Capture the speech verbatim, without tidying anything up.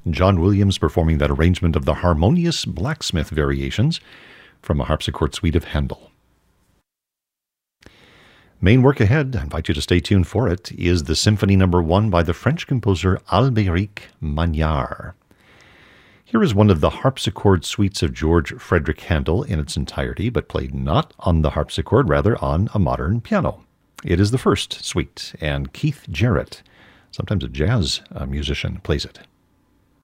John Williams performing that arrangement of the harmonious blacksmith variations from a harpsichord suite of Handel. Main work ahead, I invite you to stay tuned for it, is the Symphony Number One by the French composer Albéric Magnard. Here is one of the harpsichord suites of George Frederick Handel in its entirety, but played not on the harpsichord, rather on a modern piano. It is the first suite, and Keith Jarrett, sometimes a jazz uh, musician, plays it.